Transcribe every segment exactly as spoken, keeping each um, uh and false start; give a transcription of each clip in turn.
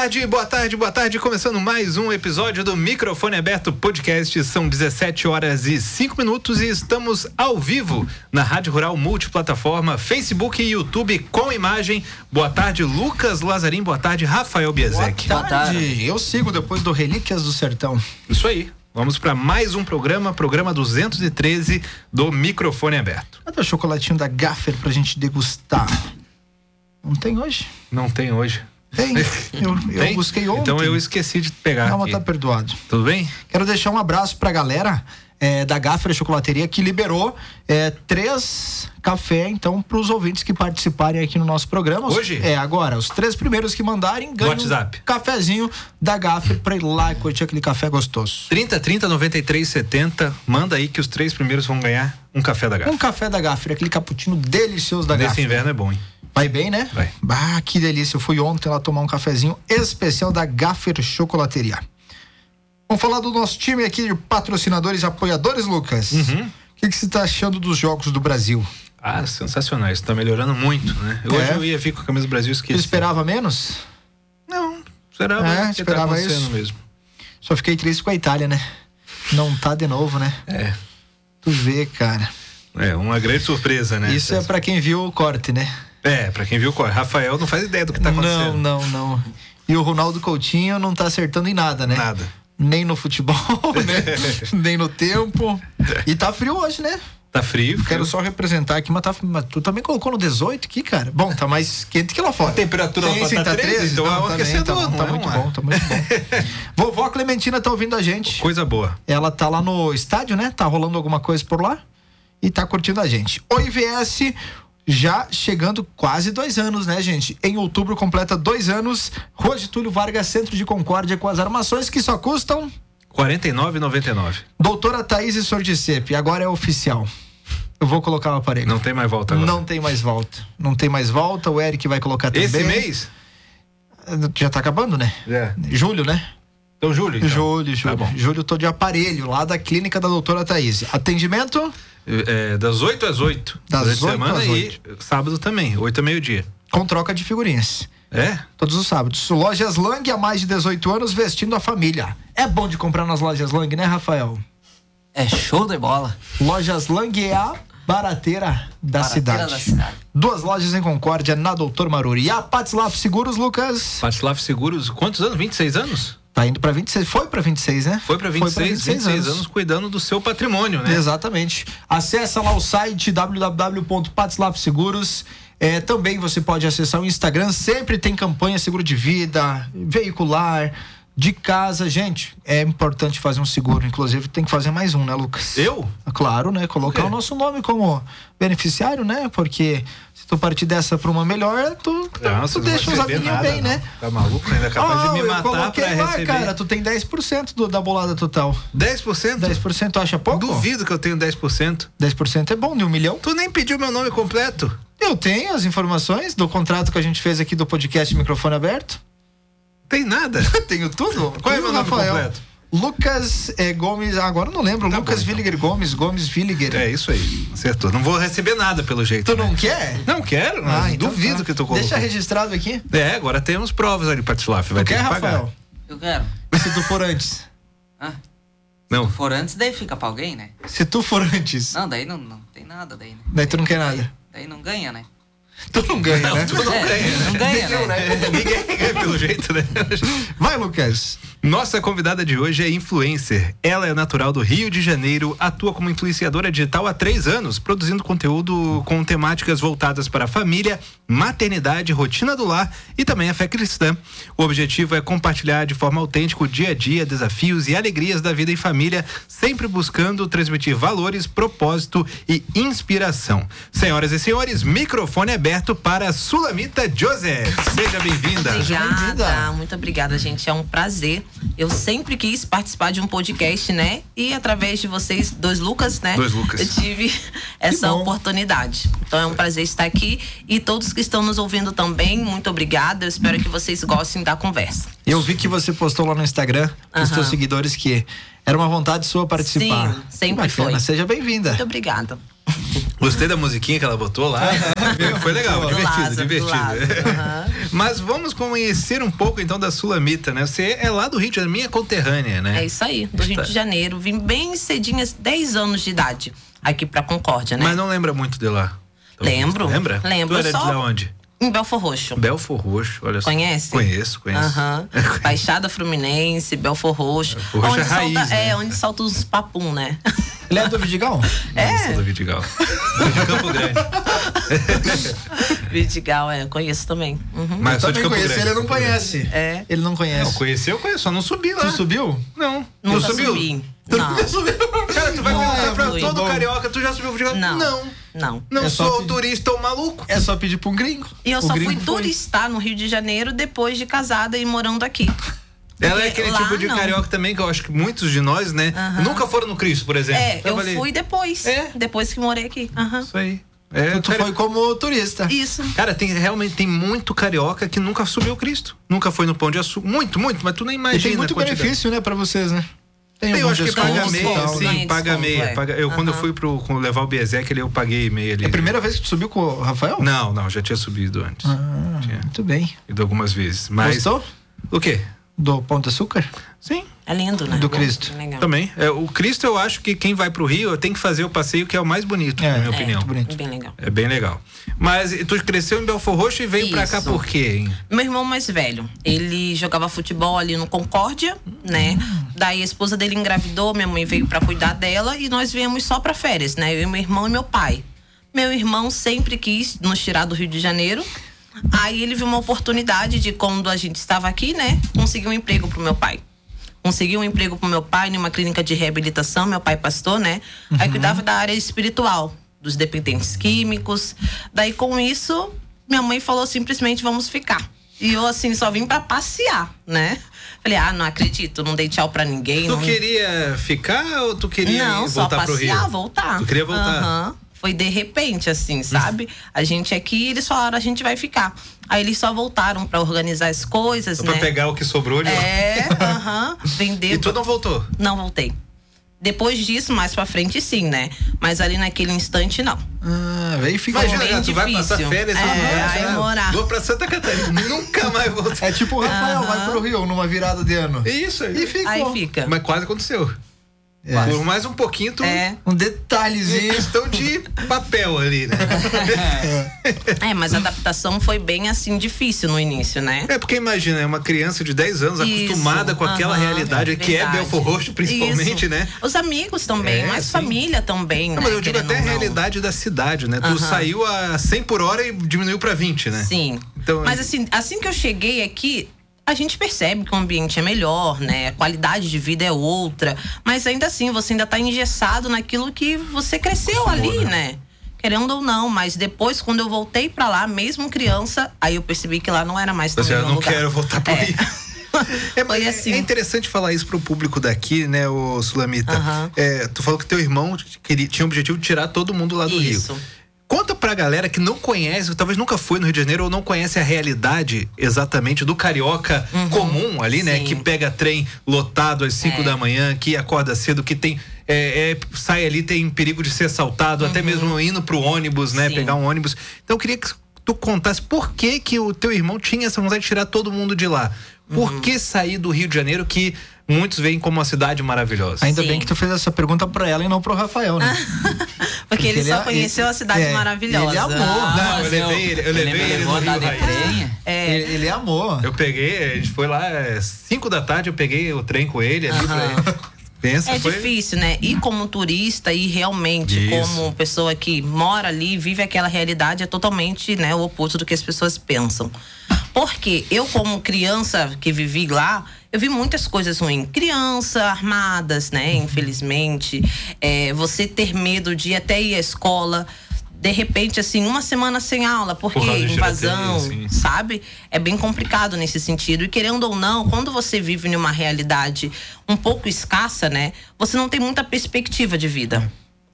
tarde, boa tarde, boa tarde. Começando mais um episódio do Microfone Aberto Podcast. São dezessete horas e cinco minutos e estamos ao vivo na Rádio Rural Multiplataforma, Facebook e YouTube com imagem. Boa tarde, Lucas Lazarim. Boa tarde, Rafael Biazek. Boa tarde. Eu sigo depois do Relíquias do Sertão. Isso aí. Vamos para mais um programa, programa duzentos e treze do Microfone Aberto. Cadê o chocolatinho da Gaffer pra gente degustar? Não tem hoje? Não tem hoje. Tem, eu, eu Tem? busquei ontem. Então eu esqueci de pegar Não, aqui. tá perdoado. Tudo bem? Quero deixar um abraço pra galera é, da Gaffer Chocolateria que liberou é, três café, então, pros ouvintes que participarem aqui no nosso programa. Os, Hoje? É, agora. Os três primeiros que mandarem ganham WhatsApp. um cafezinho da Gaffer pra ir lá e curtir aquele café gostoso. trinta, trinta, noventa e três, setenta. Manda aí que os três primeiros vão ganhar um café da Gaffer. Um café da Gaffer, aquele cappuccino delicioso da Nesse Gaffer. inverno é bom, hein? Vai bem, né? Vai. Bah, que delícia. Eu fui ontem lá tomar um cafezinho especial da Gaffer Chocolateria. Vamos falar do nosso time aqui de patrocinadores e apoiadores, Lucas. Uhum. O que, que você tá achando dos Jogos do Brasil? Ah, sensacional. Isso tá melhorando muito, né? Hoje É. eu ia vir com a camisa do Brasil e Você esqueci. esperava menos? Não, esperava. É, que esperava tá acontecendo isso. mesmo. Só fiquei triste com a Itália, né? Não tá de novo, né? É. Tu vê, cara. É, uma grande surpresa, né? Isso é pra quem viu o corte, né? É, pra quem viu o corte. Rafael não faz ideia do que tá acontecendo. Não, não, não. E o Ronaldo Coutinho não tá acertando em nada, né? Nada. Nem no futebol, né? Nem no tempo. E tá frio hoje, né? Tá frio. frio. Quero só representar aqui, mas, tá, mas tu também colocou no dezoito aqui, cara. Bom, tá mais quente que lá fora. A temperatura sim, lá sim, tá tá treze, então é um tá bem, aquecedor, Tá, não tá é muito um bom, ar. tá muito bom. Vovó Clementina tá ouvindo a gente. Coisa boa. Ela tá lá no estádio, né? Tá rolando alguma coisa por lá e tá curtindo a gente. O I V S já chegando quase dois anos, né, gente? Em outubro completa dois anos. Rua Getúlio Vargas, Centro de Concórdia, com as armações que só custam... quarenta e nove reais e noventa e nove centavos. Doutora Thaís Sordicep, agora é oficial. Eu vou colocar o aparelho. Não tem mais volta agora. Não tem mais volta. Não tem mais volta. O Eric vai colocar também. Esse mês? Já tá acabando, né? É. Julho, né? Então, Júlio. Então. Julho, Tá julho. bom. Julho eu tô de aparelho, lá da clínica da doutora Thaís. Atendimento? É, das oito às oito. Das Durante a oito semana às e oito. sábado também, oito a meio-dia. Com troca de figurinhas. É? Todos os sábados. Lojas Lang, há mais de dezoito anos, vestindo a família. É bom de comprar nas Lojas Lang, né, Rafael? É show de bola. Lojas Lang é a barateira da, Barateira cidade. da cidade. Duas lojas em Concórdia, na Doutor Maruri. E a Patslaf Seguros, Lucas? Patislaf Seguros, quantos anos? vinte e seis anos? Tá indo pra vinte e seis. Foi pra vinte e seis, né? Foi pra vinte e seis, vinte e seis anos cuidando do seu patrimônio, né? Exatamente. Acessa lá o site w w w ponto patslaf seguros. É, também você pode acessar o Instagram. Sempre tem campanha seguro de vida, veicular, de casa. Gente, é importante fazer um seguro. Inclusive, tem que fazer mais um, né, Lucas? Eu? Claro, né? Colocar Por o quê? nosso nome como beneficiário, né? Porque se tu partir dessa pra uma melhor, tu, tu, Não, tu você não deixa vai os receber amiguinhos nada, bem, não. né? Tá maluco? Ainda é capaz Ah, de me eu matar coloquei pra lá, receber. cara, tu tem dez por cento do, da bolada total. dez por cento? dez por cento tu acha pouco? Duvido que eu tenho dez por cento. dez por cento é bom, de um milhão. Tu nem pediu meu nome completo. Eu tenho as informações do contrato que a gente fez aqui do podcast Microfone Aberto. Tem nada. Tenho tudo. Qual é Tudo, meu nome Rafael. completo? Lucas é, Gomes, ah, agora eu não lembro. Tá Lucas bom, então. Villiger Gomes, Gomes Villiger. É isso aí. Acertou. Não vou receber nada pelo jeito. Tu né? não quer? Não quero, mas Ah, então duvido tá. que tu colocou. Deixa registrado aqui. É, agora temos provas ali, Patislaf. Vai Tu ter quer, que pagar. Rafael? Eu quero. Se tu for antes. Ah, Não. for antes, daí fica pra alguém, né? Se tu for antes. Não, daí não, não tem nada, daí, né? Daí tu não quer nada. Daí não ganha, né? Tu não ganha, Não, né? tu não É, ganha. não ganha, Nenhum, né? né? Ninguém ganha pelo jeito, né? Vai, Lucas. Nossa convidada de hoje é influencer. Ela é natural do Rio de Janeiro, atua como influenciadora digital há três anos, produzindo conteúdo com temáticas voltadas para a família, maternidade, rotina do lar e também a fé cristã. O objetivo é compartilhar de forma autêntica o dia a dia, desafios e alegrias da vida em família, sempre buscando transmitir valores, propósito e inspiração. Senhoras e senhores, microfone aberto para Sulamita José. Seja bem-vinda. bem-vinda. Obrigada, muito obrigada, gente. É um prazer. Eu sempre quis participar de um podcast, né? E através de vocês, dois Lucas, né? Dois Lucas. Eu tive essa bom. oportunidade. Então é um prazer estar aqui. E todos que estão nos ouvindo também, muito obrigada. Eu espero que vocês gostem da conversa. Eu vi que você postou lá no Instagram pros Aham. teus seguidores que era uma vontade sua participar. Sim, sempre Que bacana. foi. Seja bem-vinda. Muito obrigada. Gostei da musiquinha que ela botou lá. Foi legal, Do divertido, Lázaro, do divertido. Lázaro, aham. Mas vamos conhecer um pouco então da Sulamita, né? Você é lá do Rio de Janeiro, minha conterrânea, né? É isso aí, do Rio Tá. de Janeiro. Vim bem cedinho, dez anos de idade, aqui pra Concórdia, né? Mas não lembra muito de lá? Lembro. Lembra? Lembro. Tu era Só- de lá onde? Em Belfor Roxo. Belfor Roxo, olha só. Conhece? Conheço, conheço. Aham. Baixada Fluminense, Belfor Roxo. Belfor Roxo onde é raiz, solta, né? É, onde solta os papum, né? Ele é do Vidigal? Não, sou do Vidigal. Sou de Campo Grande. Vidigal, é, conheço também. Uhum. Mas sou de Também Campo conhece, Grande. ele não conhece. É. Ele não conhece. Não, conheci, eu conheço, só não subi lá. Tu subiu? Não. Nunca Tu subiu? subi. Tu Não. nunca subiu? Cara, tu vai Não, perguntar é pra muito todo bom. carioca, tu já subiu o Vidigal? Não. Não. Não. Não É só sou pedir. turista ou maluco. É só pedir pra um gringo. E eu O só gringo fui foi. turistar no Rio de Janeiro depois de casada e morando aqui. Ela é Porque aquele lá tipo de não. carioca também, que eu acho que muitos de nós, né, Aham. nunca foram no Cristo, por exemplo. É, eu falei, fui depois. É? Depois que morei aqui. Aham. Isso aí. É, Tu cara- foi como turista. Isso. Cara, tem, realmente tem muito carioca que nunca subiu o Cristo. Nunca foi no Pão de Açúcar. Muito, muito, mas tu nem E imagina. tem muito a quantidade. benefício, né, pra vocês, né? Tem, eu alguns acho que descontos paga descontos, meia, e tal, sim, né? né? paga Desconto, meia. é. Paga, eu, quando eu Aham. fui pro, com levar o Biezek, eu paguei meia ali. É a primeira vez que tu subiu com o Rafael? Não, não, já tinha subido antes. Ah, Tinha muito bem. ido algumas vezes. Mas. Gostou O quê? do Pão de Açúcar? Sim, É lindo, né? Do Cristo. É legal. também. É, o Cristo, eu acho que quem vai pro Rio tem que fazer o passeio que é o mais bonito, É, na minha é. opinião. Muito bonito. Bem legal. É bem legal. Mas e tu cresceu em Belfor Roxo e veio pra cá Isso. por quê, hein? Meu irmão mais velho, ele jogava futebol ali no Concórdia, né? Daí a esposa dele engravidou, minha mãe veio pra cuidar dela e nós viemos só pra férias, né? Eu e meu irmão e meu pai. Meu irmão sempre quis nos tirar do Rio de Janeiro. Aí ele viu uma oportunidade de, quando a gente estava aqui, né? Conseguir um emprego pro meu pai. Consegui um emprego pro meu pai numa clínica de reabilitação, meu pai pastor, né? Aí cuidava da área espiritual, dos dependentes químicos. Daí com isso, minha mãe falou simplesmente, vamos ficar. E eu assim, só vim pra passear, né? Falei, ah, não acredito, não dei tchau pra ninguém. Tu não... queria ficar ou tu queria Não, só voltar pro passear, Rio? voltar. Tu queria voltar? Aham. Foi de repente, assim, sabe? A gente aqui, eles falaram, a gente vai ficar. Aí eles só voltaram pra organizar as coisas, Só né? pra pegar o que sobrou de lá. É, aham. Vender. E tu não voltou? Não voltei. Depois disso, mais pra frente, sim, né? Mas ali naquele instante, não. Ah, aí fica Foi Imagina, bem tu vai difícil. passar férias É, e vai, aí já, morar. Vou pra Santa Catarina, nunca mais voltar. É tipo o Rafael, Aham. vai pro Rio numa virada de ano. Isso aí. E ficou. Aí fica. Mas quase aconteceu. É. Por mais um pouquinho, tu. É. Um Em detalhezinho. questão de papel ali, né? É, mas a adaptação foi bem assim difícil no início, né? É porque imagina, é uma criança de dez anos Isso, acostumada com aquela aham, realidade que é verdade. Belfor Roxo, principalmente, Isso. né? Os amigos também, É, mas sim. família também, Não, né? mas eu digo querendo até a ou não. realidade da cidade, né? Tu Aham. saiu a cem por hora e diminuiu pra vinte, né? Sim. Então, Mas assim, assim que eu cheguei aqui, a gente percebe que o ambiente é melhor, né? A qualidade de vida é outra. Mas ainda assim, você ainda tá engessado naquilo que você cresceu ali, né? Querendo ou não, mas depois, quando eu voltei pra lá, mesmo criança, aí eu percebi que lá não era mais tão Você, eu meu não lugar. quero voltar pro É. Rio. É, Foi é- assim. é interessante falar isso pro público daqui, né, o Sulamita? Aham. É, tu falou que teu irmão queria, tinha o objetivo de tirar todo mundo lá do Isso. Rio. Conta pra galera que não conhece, talvez nunca foi no Rio de Janeiro ou não conhece a realidade exatamente do carioca comum ali, né? Sim. Que pega trem lotado às cinco É. da manhã, que acorda cedo, que tem. é, é, sai ali, tem perigo de ser assaltado, até mesmo indo pro ônibus, né? Sim. Pegar um ônibus. Então eu queria que tu contasse por que que o teu irmão tinha essa vontade de tirar todo mundo de lá. Por que sair do Rio de Janeiro, que muitos veem como uma cidade maravilhosa? Ainda Sim. bem que tu fez essa pergunta pra ela e não pro Rafael, né? Porque ele ele só é- conheceu a cidade é, maravilhosa. ele amou. Não, mas eu levei ele- eu levei me ele levou no a andar Rio de Raiz. trem. É. Ele, ele amou. Eu peguei, a gente foi lá é, cinco da tarde, eu peguei o trem com ele ali pra. Pensa, É foi. difícil, né? E como turista e realmente Isso. como pessoa que mora ali, vive aquela realidade, é totalmente, né, o oposto do que as pessoas pensam. Porque eu, como criança que vivi lá, eu vi muitas coisas ruins. Criança, armadas, né? Infelizmente. É, você ter medo de até ir à escola. De repente, assim, uma semana sem aula, porque Por causa de invasão, tiroteio, sim. sabe? É bem complicado nesse sentido. E querendo ou não, quando você vive numa realidade um pouco escassa, né? Você não tem muita perspectiva de vida.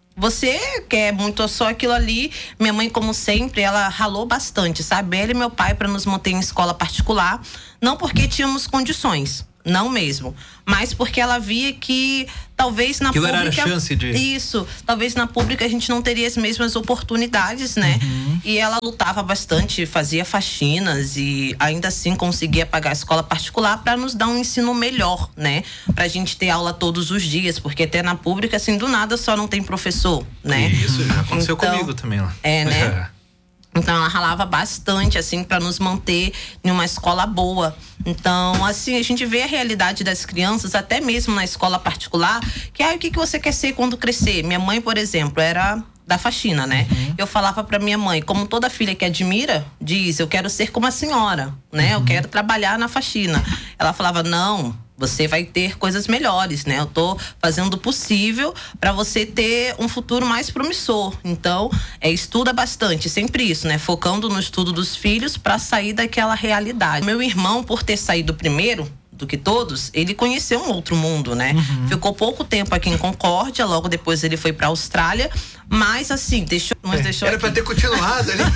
Você quer muito só aquilo ali. Minha mãe, como sempre, ela ralou bastante, sabe? Ela e meu pai para nos manter em escola particular. Não porque tínhamos condições, Não mesmo. Mas porque ela via que talvez na Aquilo pública... era a chance de... Isso. Talvez na pública a gente não teria as mesmas oportunidades, né? Uhum. E ela lutava bastante, fazia faxinas e ainda assim conseguia pagar a escola particular para nos dar um ensino melhor, né? Pra gente ter aula todos os dias, porque até na pública, assim, do nada só não tem professor, né? Isso, já aconteceu então, comigo também lá. É, né? Então ela ralava bastante, assim, para nos manter em uma escola boa. Então, assim, a gente vê a realidade das crianças, até mesmo na escola particular, que ah, o que, que você quer ser quando crescer? Minha mãe, por exemplo, era da faxina, né? Uhum. Eu falava para minha mãe, como toda filha que admira, diz, eu quero ser como a senhora, né? Uhum. Eu quero trabalhar na faxina. Ela falava, não, você vai ter coisas melhores, né? Eu tô fazendo o possível para você ter um futuro mais promissor. Então, é, estuda bastante, sempre isso, né? Focando no estudo dos filhos para sair daquela realidade. Meu irmão, por ter saído primeiro do que todos, ele conheceu um outro mundo, né? Uhum. Ficou pouco tempo aqui em Concórdia, logo depois ele foi pra Austrália, mas assim, deixou, nos deixou Era aqui. pra ter continuado ali.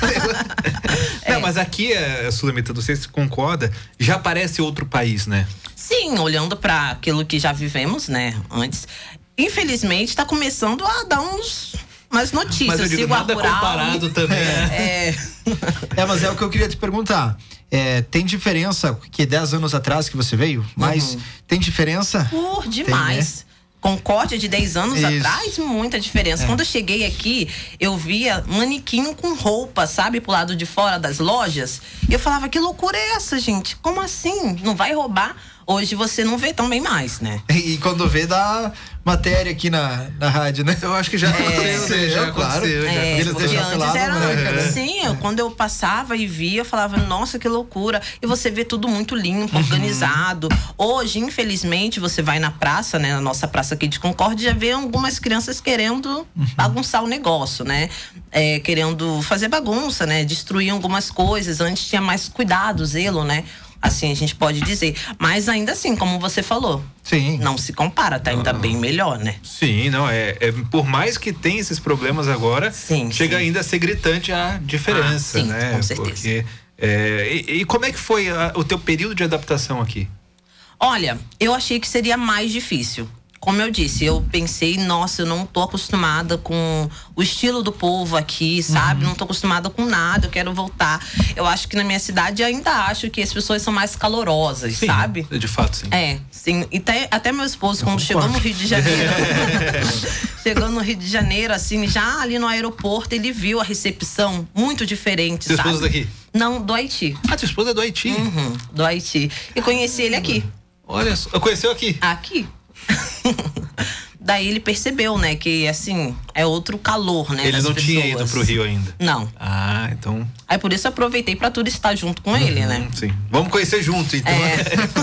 É. Não, mas aqui, a Sulamita, não sei se concorda, já parece outro país, né? Sim, olhando para aquilo que já vivemos, né, antes. Infelizmente, tá começando a dar uns umas notícias. Mas eu digo, nada rural, comparado também. É. É, mas é o que eu queria te perguntar. É, tem diferença que dez anos atrás que você veio? Mas uhum. tem diferença? Por demais. Tem, né? Concórdia de dez anos Isso. atrás, muita diferença. É. Quando eu cheguei aqui, eu via manequim com roupa, sabe, pro lado de fora das lojas. E eu falava, que loucura é essa, gente? Como assim? Não vai roubar? Hoje você não vê também mais, né? E quando vê, dá matéria aqui na, na rádio, né? Eu acho que já aconteceu, é, já claro. aconteceu. É, já. porque antes pelado, era, né? Sim, eu, quando eu passava e via, eu falava, nossa, que loucura. E você vê tudo muito limpo, uhum. organizado. Hoje, infelizmente, você vai na praça, né? Na nossa praça aqui de Concórdia, já vê algumas crianças querendo uhum. bagunçar o negócio, né? É, querendo fazer bagunça, né? Destruir algumas coisas. Antes tinha mais cuidado, zelo, né? Assim a gente pode dizer. Mas ainda assim, como você falou, sim. não se compara, tá ainda ah. bem melhor, né? Sim, não, é, é por mais que tenha esses problemas agora, sim, chega sim. ainda a ser gritante a diferença, ah, sim, né? Com certeza. Porque, é, e, e como é que foi a, o teu período de adaptação aqui? Olha, eu achei que seria mais difícil. Como eu disse, eu pensei, nossa, eu não tô acostumada com o estilo do povo aqui, sabe? Uhum. Não tô acostumada com nada, eu quero voltar. Eu acho que na minha cidade eu ainda acho que as pessoas são mais calorosas, sim, sabe? De fato, sim. É, sim. E até, até meu esposo, eu quando concordo. chegou no Rio de Janeiro, chegou no Rio de Janeiro, assim, já ali no aeroporto, ele viu a recepção muito diferente, Seu sabe? esposo daqui? Não, do Haiti. Ah, tua esposa é do Haiti? Uhum, do Haiti. E conheci ele aqui. Olha só, conheceu aqui? Aqui. Daí ele percebeu, né, que assim, é outro calor, né? Ele não pessoas. tinha ido pro Rio ainda? Não. Ah, então. Aí por isso eu aproveitei pra turistar junto com uhum, ele, né? Sim. Vamos conhecer junto, então. É.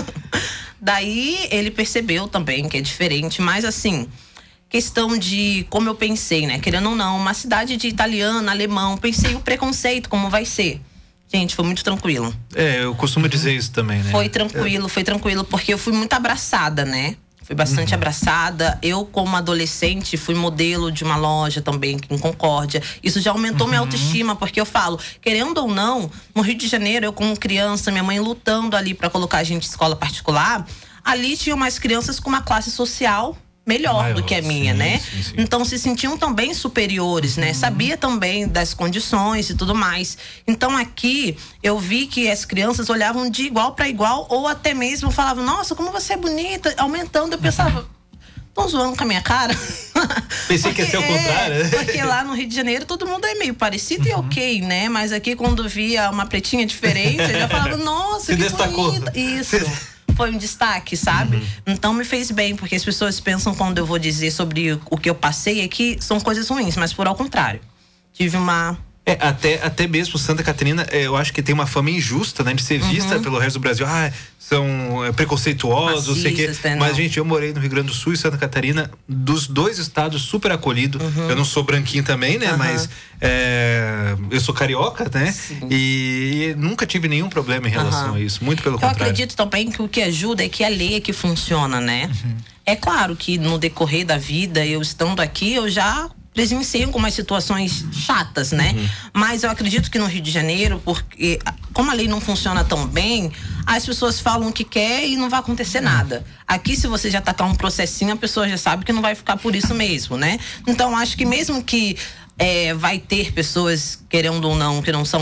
Daí ele percebeu também que é diferente, mas assim, questão de como eu pensei, né? Querendo ou não, uma cidade de italiano, alemão, pensei o preconceito, como vai ser. Gente, foi muito tranquilo. É, eu costumo dizer isso também, né? Foi tranquilo, foi tranquilo, porque eu fui muito abraçada, né? Fui bastante uhum. abraçada. Eu, como adolescente, fui modelo de uma loja também em Concórdia. Isso já aumentou uhum. minha autoestima, porque eu falo, querendo ou não, no Rio de Janeiro, eu como criança, minha mãe lutando ali para colocar a gente em escola particular, ali tinham mais crianças com uma classe social melhor Maior, do que a minha, sim, né? Sim, sim. Então se sentiam também superiores, né? Uhum. Sabia também das condições e tudo mais. Então aqui eu vi que as crianças olhavam de igual para igual ou até mesmo falavam, nossa, como você é bonita, aumentando. Eu pensava, estão zoando com a minha cara? Pensei que ia ser o contrário. É, porque lá no Rio de Janeiro todo mundo é meio parecido uhum. e ok, né? Mas aqui quando via uma pretinha diferente, eu já falava, nossa, se que destacou. bonita. Isso. Foi um destaque, sabe? Uhum. Então me fez bem, porque as pessoas pensam quando eu vou dizer sobre o que eu passei aqui, são coisas ruins, mas por ao contrário. Tive uma... É, até, até mesmo Santa Catarina, eu acho que tem uma fama injusta, né? De ser vista uhum. pelo resto do Brasil. Ah, são é, preconceituosos, sei que. Mas, gente, eu morei no Rio Grande do Sul e Santa Catarina, dos dois estados super acolhido. Uhum. Eu não sou branquinho também, né? Uhum. Mas é, eu sou carioca, né? E, e nunca tive nenhum problema em relação uhum. a isso. Muito pelo eu contrário. Eu acredito também que o que ajuda é que a lei é que funciona, né? Uhum. É claro que no decorrer da vida, eu estando aqui, eu já presenciei algumas situações chatas, né? Uhum. Mas eu acredito que no Rio de Janeiro, porque como a lei não funciona tão bem, as pessoas falam o que quer e não vai acontecer nada. Aqui, se você já tacar um processinho, a pessoa já sabe que não vai ficar por isso mesmo, né? Então, acho que mesmo que é, vai ter pessoas, querendo ou não, que não são